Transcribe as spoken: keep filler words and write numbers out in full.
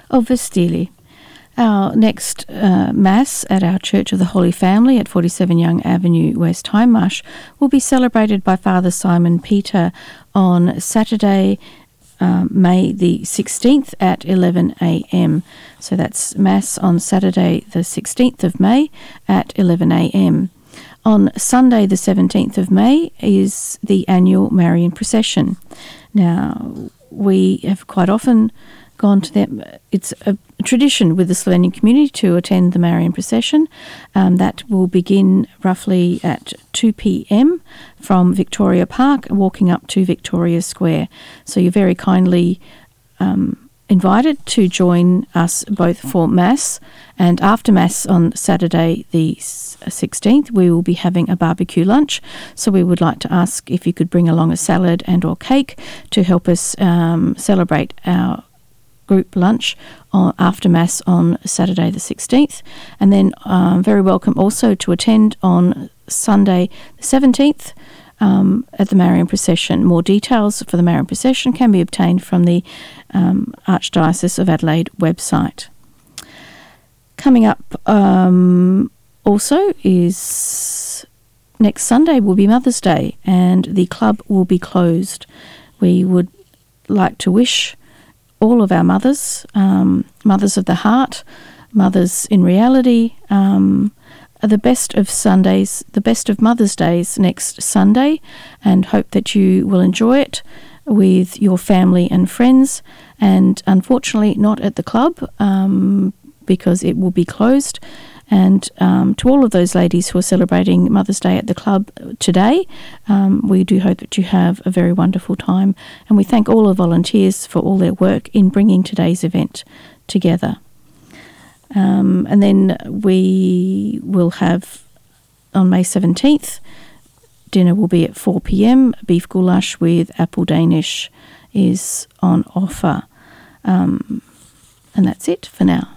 of Vestili. Our next uh, Mass at our Church of the Holy Family at forty-seven Young Avenue, West Hindmarsh, will be celebrated by Father Simon Peter on Saturday, um, May the sixteenth at eleven a m. So that's Mass on Saturday the sixteenth of May at eleven a m. On Sunday the seventeenth of May is the annual Marian procession. Now, we have quite often gone to them. It's a tradition with the Slovenian community to attend the Marian procession. Um, that will begin roughly at two p m from Victoria Park, walking up to Victoria Square. So you're very kindly um, invited to join us both for Mass and after Mass on Saturday the sixteenth. We will be having a barbecue lunch, so we would like to ask if you could bring along a salad and or cake to help us um, celebrate our group lunch on, after Mass on Saturday the sixteenth, and then um, very welcome also to attend on Sunday the seventeenth um, at the Marian procession. More details for the Marian procession can be obtained from the um, Archdiocese of Adelaide website. Coming up um, also is next Sunday will be Mother's Day, and the club will be closed. We would like to wish all of our mothers, um, mothers of the heart, mothers in reality, um, the best of Sundays, the best of Mother's Days next Sunday, and hope that you will enjoy it with your family and friends, and unfortunately not at the club um, because it will be closed. And um, to all of those ladies who are celebrating Mother's Day at the club today, um, we do hope that you have a very wonderful time. And we thank all the volunteers for all their work in bringing today's event together. Um, and then we will have, on May seventeenth, dinner will be at four p m. Beef goulash with apple Danish is on offer. Um, and that's it for now.